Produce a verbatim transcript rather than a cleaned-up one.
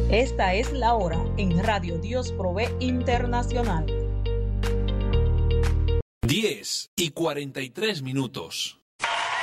Esta es la hora en Radio Dios Provee Internacional. diez y cuarenta y tres minutos.